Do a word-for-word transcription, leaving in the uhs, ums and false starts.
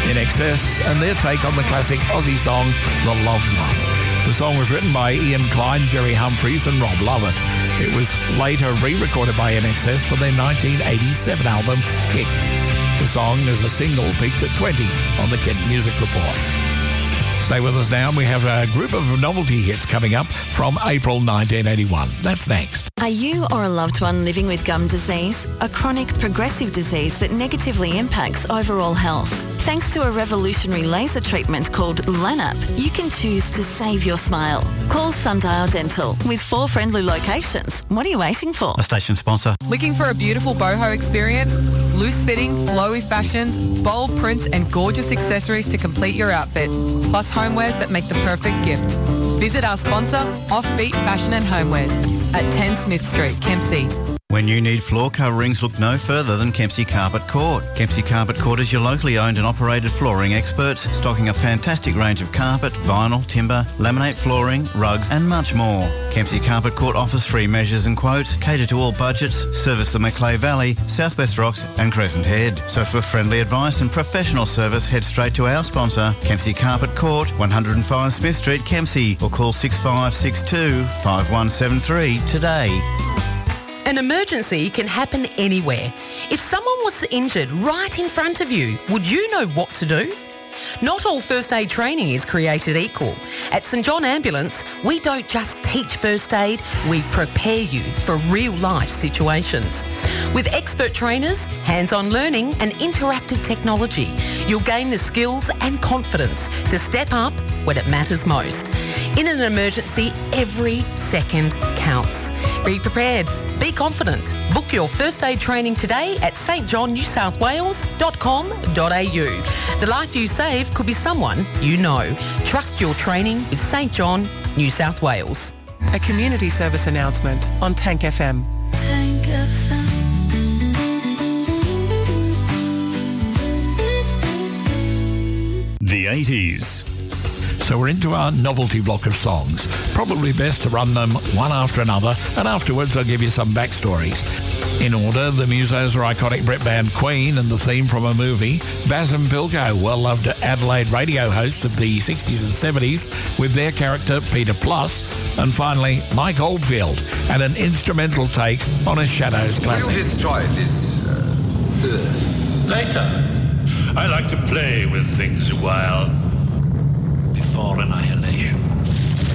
In Excess and their take on the classic Aussie song, The Loved One. The song was written by Ian Klein, Jerry Humphries and Rob Lovett. It was later re-recorded by In Excess for their nineteen eighty-seven album, Kick. The song as a single peaked at twenty on the Kent Music Report. Stay with us now. We have a group of novelty hits coming up from April nineteen eighty-one. That's next. Are you or a loved one living with gum disease, a chronic progressive disease that negatively impacts overall health? Thanks to a revolutionary laser treatment called LANAP, you can choose to save your smile. Call Sundial Dental with four friendly locations. What are you waiting for? A station sponsor. Looking for a beautiful boho experience? Loose fitting, flowy fashions, bold prints and gorgeous accessories to complete your outfit, plus homewares that make the perfect gift. Visit our sponsor, Offbeat Fashion and Homewares, at ten Smith Street, Kempsey. When you need floor coverings, look no further than Kempsey Carpet Court. Kempsey Carpet Court is your locally owned and operated flooring experts, stocking a fantastic range of carpet, vinyl, timber, laminate flooring, rugs and much more. Kempsey Carpet Court offers free measures and quotes, cater to all budgets, service the Macleay Valley, Southwest Rocks and Crescent Head. So for friendly advice and professional service, head straight to our sponsor, Kempsey Carpet Court, one oh five Smith Street, Kempsey, or call six five six two, five one seven three today. An emergency can happen anywhere. If someone was injured right in front of you, would you know what to do? Not all first aid training is created equal. At St John Ambulance, we don't just teach first aid, we prepare you for real-life situations. With expert trainers, hands-on learning and interactive technology, you'll gain the skills and confidence to step up when it matters most. In an emergency, every second counts. Be prepared. Be confident. Book your first aid training today at s t john new south wales dot com dot a u. The life you save could be someone you know. Trust your training with St John, New South Wales. A community service announcement on Tank F M. Tank F M. The eighties. So we're into our novelty block of songs. Probably best to run them one after another, and afterwards I'll give you some backstories. In order, the musos are iconic Brit band Queen and the theme from a movie. Baz and Pilko, well-loved Adelaide radio hosts of the sixties and seventies with their character Peter Plus. And finally, Mike Oldfield and an instrumental take on a Shadows classic. Will you destroy this uh, earth? Later. I like to play with things a while before annihilation.